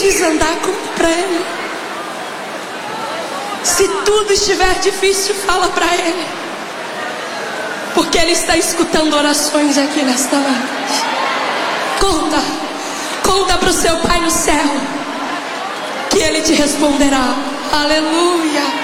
desandar, conta para Ele. Se tudo estiver difícil, fala para Ele, porque Ele está escutando orações aqui nesta noite. Conta para o seu Pai no céu, que Ele te responderá. Aleluia.